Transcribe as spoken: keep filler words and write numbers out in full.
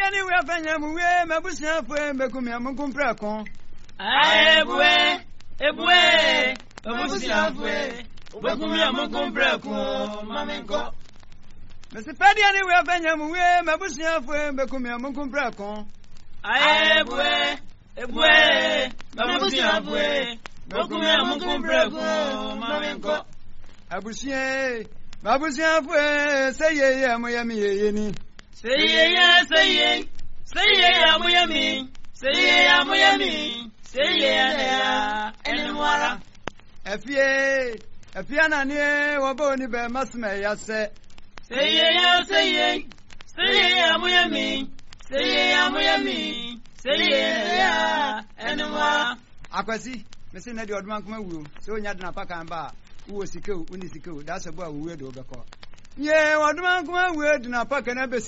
ni we afanya mu we mabusia fo me kumi amunkum preko ebwe ebwe mabusia fo we kumi amunkum preko mamenko Mesi pedia ni we afanya mu we mabusia fo me kumi amunkum preko ebwe ebwe mabusia fo we kumi amunkum preko mamenko Abusia mabusia fo say ye ye mo ye mi ye ni say ye ye say ye say ye ya mo ye mi say ye ya mo ye mi say ye ya enwara Efie efia na ni wo bo ni be masme ya se say ye ya say ye say ye ya mo ye mi say ye ya mo ye mi say ye ya enwara Akwasi mesi na di odman kuma wuo se onya de na paka ba wo sikeu uni sikeu da se bo a wo we do be ko Ye odman kuma wuo de na paka na be